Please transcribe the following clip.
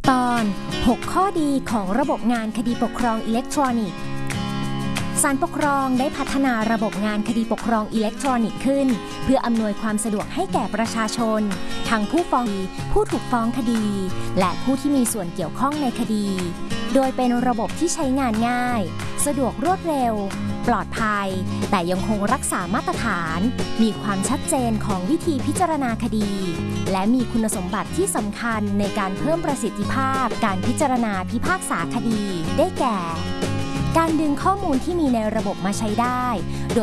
ตอน 6 ข้อดีของระบบงานคดีปกครองอิเล็กทรอนิกส์ศาลปกครองได้พัฒนาระบบงานคดีปกครองอิเล็กทรอนิกส์ขึ้นเพื่ออำนวยความสะดวกให้แก่ประชาชนทั้งผู้ฟ้องผู้ถูกฟ้องคดีและผู้ที่มีส่วนเกี่ยวข้องในคดีโดยเป็นระบบที่ใช้งานง่ายสะดวกรวดเร็วปลอดภัยแต่ยังคงรักษามาตรฐานมีความชัดเจนของวิธีพิจารณาคดีและมีคุณสมบัติที่สำคัญในการเพิ่มประสิทธิภาพการพิจารณาพิพากษาคดีได้แก่การดึงข้อมูลที่มีในระบบมาใช้ได้